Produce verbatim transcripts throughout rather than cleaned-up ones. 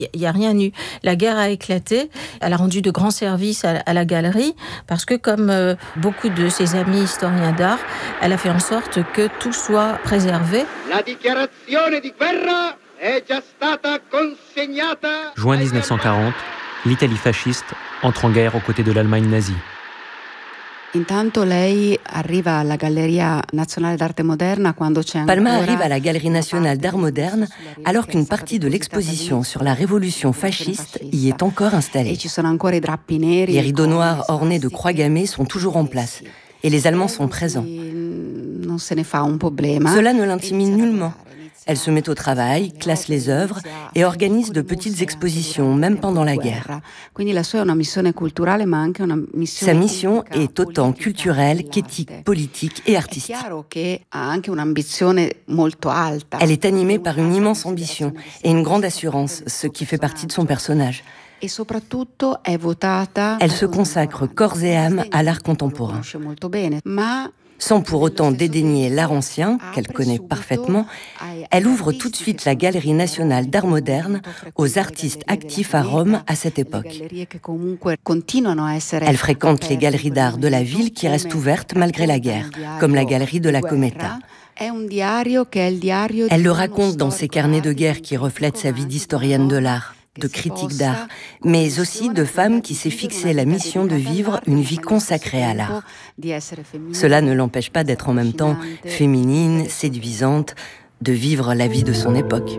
Il n'y a rien eu. La guerre a éclaté. Elle a rendu de grands services à, à la galerie parce que, comme euh, beaucoup de ses amis historiens d'art, elle a fait en sorte que tout soit préservé. La dichiarazione di guerra è già stata consegnata. Juin dix-neuf cent quarante, l'Italie fasciste entre en guerre aux côtés de l'Allemagne nazie. Intanto lei arriva alla Galleria Nazionale d'Arte Moderna quando c'è ancora... Palma arrive à la Galerie nationale d'art moderne alors qu'une partie de l'exposition sur la révolution fasciste y est encore installée. Les rideaux noirs ornés de croix gammées sont toujours en place et les Allemands sont présents. Cela ne l'intimide nullement. Elle se met au travail, classe les œuvres et organise de petites expositions, même pendant la guerre. Sa mission est autant culturelle qu'éthique, politique et artistique. Elle est animée par une immense ambition et une grande assurance, ce qui fait partie de son personnage. Elle se consacre corps et âme à l'art contemporain. Sans pour autant dédaigner l'art ancien, qu'elle connaît parfaitement, elle ouvre tout de suite la Galerie nationale d'art moderne aux artistes actifs à Rome à cette époque. Elle fréquente les galeries d'art de la ville qui restent ouvertes malgré la guerre, comme la galerie de la Cometa. Elle le raconte dans ses carnets de guerre qui reflètent sa vie d'historienne de l'art, de critique d'art, mais aussi de femme qui s'est fixé la mission de vivre une vie consacrée à l'art. Cela ne l'empêche pas d'être en même temps féminine, séduisante, de vivre la vie de son époque.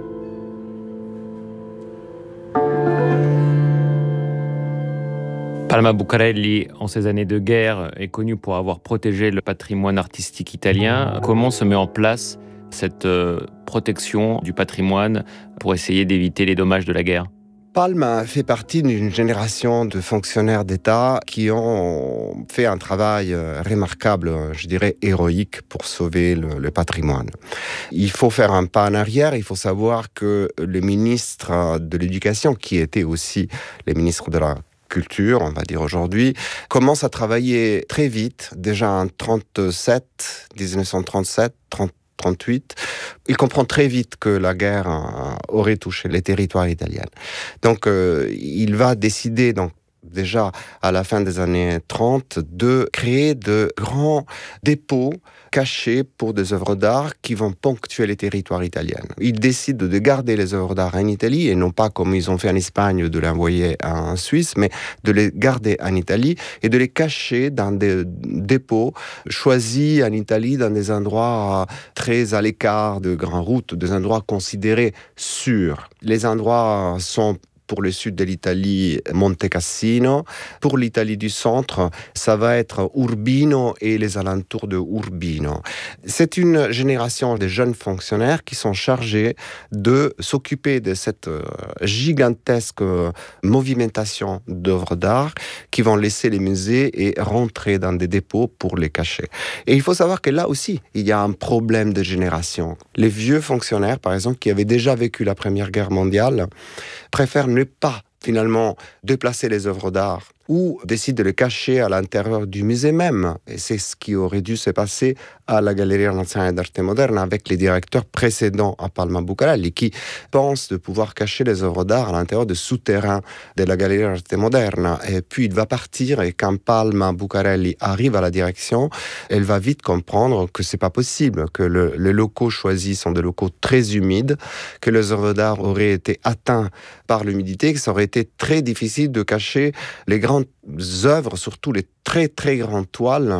Palma Bucarelli, en ces années de guerre, est connue pour avoir protégé le patrimoine artistique italien. Comment se met en place cette euh, protection du patrimoine pour essayer d'éviter les dommages de la guerre? Palma fait partie d'une génération de fonctionnaires d'État qui ont fait un travail remarquable, je dirais héroïque, pour sauver le, le patrimoine. Il faut faire un pas en arrière, il faut savoir que le ministre de l'Éducation, qui était aussi le ministre de la Culture, on va dire aujourd'hui, commence à travailler très vite, déjà en trente-sept, dix-neuf cent trente-sept, trente trente-huit, il comprend très vite que la guerre aurait touché les territoires italiens. Donc, euh, il va décider, donc, déjà à la fin des années trente, de créer de grands dépôts cachés pour des œuvres d'art qui vont ponctuer les territoires italiens. Il décide de garder les œuvres d'art en Italie, et non pas comme ils ont fait en Espagne, de les envoyer en Suisse, mais de les garder en Italie et de les cacher dans des dépôts choisis en Italie, dans des endroits très à l'écart de grandes routes, des endroits considérés sûrs. Les endroits sont pour le sud de l'Italie, Monte Cassino. Pour l'Italie du centre, ça va être Urbino et les alentours de Urbino. C'est une génération de jeunes fonctionnaires qui sont chargés de s'occuper de cette gigantesque movimentation d'œuvres d'art qui vont laisser les musées et rentrer dans des dépôts pour les cacher. Et il faut savoir que là aussi, il y a un problème de génération. Les vieux fonctionnaires, par exemple, qui avaient déjà vécu la Première Guerre mondiale, préfèrent ne pas, finalement, déplacer les œuvres d'art ou décident de les cacher à l'intérieur du musée même. Et c'est ce qui aurait dû se passer à la Galleria Nazionale d'Arte Moderna avec les directeurs précédents à Palma Bucarelli qui pensent de pouvoir cacher les œuvres d'art à l'intérieur des souterrains de la Galleria d'Arte Moderna. Et puis il va partir, et quand Palma Bucarelli arrive à la direction, elle va vite comprendre que c'est pas possible, que le, les locaux choisis sont des locaux très humides, que les œuvres d'art auraient été atteintes par l'humidité, que ça aurait été très difficile de cacher les grandes œuvres, surtout les très très grandes toiles.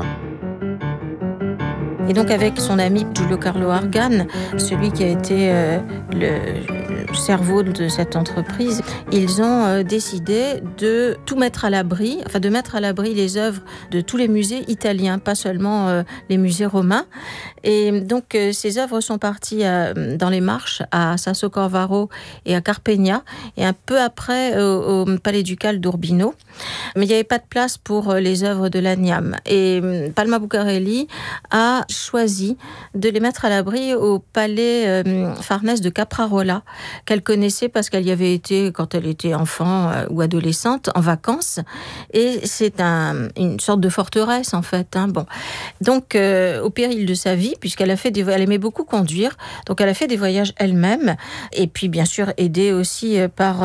Et donc avec son ami Giulio Carlo Argan, celui qui a été euh, le cerveau de cette entreprise, ils ont euh, décidé de tout mettre à l'abri, enfin de mettre à l'abri les œuvres de tous les musées italiens, pas seulement euh, les musées romains. Et donc euh, ces œuvres sont parties euh, dans les marches à Sasso Corvaro et à Carpegna, et un peu après euh, au Palais ducal d'Urbino. Mais il n'y avait pas de place pour euh, les œuvres de l'Agnam. Et euh, Palma Bucarelli a choisi de les mettre à l'abri au palais euh, Farnèse de Caprarola, qu'elle connaissait parce qu'elle y avait été quand elle était enfant euh, ou adolescente en vacances. Et c'est un, une sorte de forteresse en fait. Hein. Bon. Donc euh, au péril de sa vie, puisqu'elle a fait des, elle aimait beaucoup conduire, donc elle a fait des voyages elle-même. Et puis bien sûr aidée aussi par